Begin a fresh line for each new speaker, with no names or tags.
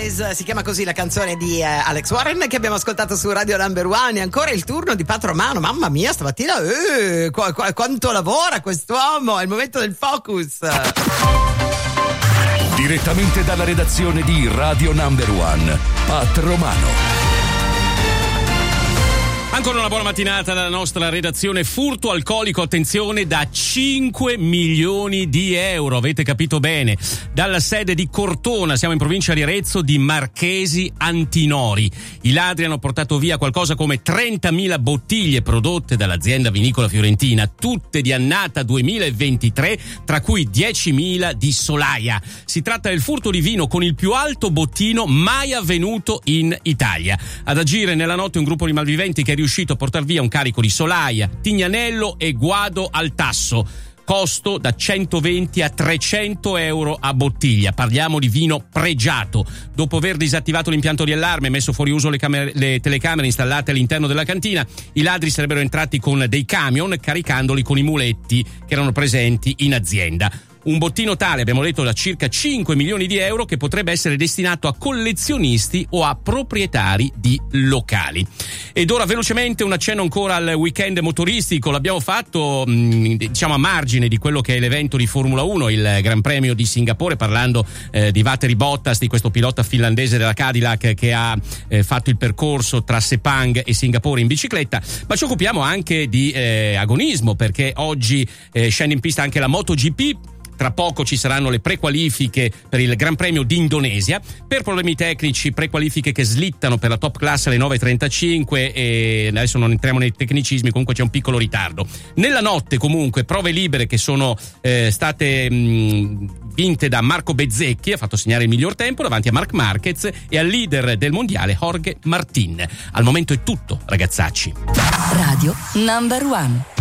Eyes, si chiama così la canzone di Alex Warren che abbiamo ascoltato su Radio Number One. E ancora il turno di Pat Romano. Mamma mia, stamattina quanto lavora quest'uomo. È il momento del focus.
Direttamente dalla redazione di Radio Number One, Pat Romano.
Ancora una buona mattinata dalla nostra redazione. Furto alcolico, attenzione, da 5 milioni di euro, avete capito bene. Dalla sede di Cortona, siamo in provincia di Arezzo, di Marchesi Antinori. I ladri hanno portato via qualcosa come 30.000 bottiglie prodotte dall'azienda vinicola fiorentina, tutte di annata 2023, tra cui 10.000 di Solaia. Si tratta del furto di vino con il più alto bottino mai avvenuto in Italia. Ad agire nella notte un gruppo di malviventi che è riuscito a portar via un carico di Solaia, Tignanello e Guado al Tasso. Costo da 120 a 300 euro a bottiglia. Parliamo di vino pregiato. Dopo aver disattivato l'impianto di allarme e messo fuori uso le telecamere installate all'interno della cantina, i ladri sarebbero entrati con dei camion caricandoli con i muletti che erano presenti in azienda. Un bottino tale, abbiamo detto, da circa 5 milioni di euro, che potrebbe essere destinato a collezionisti o a proprietari di locali. Ed ora velocemente un accenno ancora al weekend motoristico. L'abbiamo fatto diciamo a margine di quello che è l'evento di Formula 1, il Gran Premio di Singapore, parlando di Valtteri Bottas, di questo pilota finlandese della Cadillac che ha fatto il percorso tra Sepang e Singapore in bicicletta. Ma ci occupiamo anche di agonismo, perché oggi scende in pista anche la MotoGP. Tra poco ci saranno le prequalifiche per il Gran Premio d'Indonesia. Per problemi tecnici, prequalifiche che slittano per la top class alle 9.35 e adesso non entriamo nei tecnicismi, comunque c'è un piccolo ritardo. Nella notte comunque prove libere che sono state vinte da Marco Bezzecchi, ha fatto segnare il miglior tempo davanti a Marc Marquez e al leader del mondiale Jorge Martin. Al momento è tutto, ragazzacci.
Radio Number One.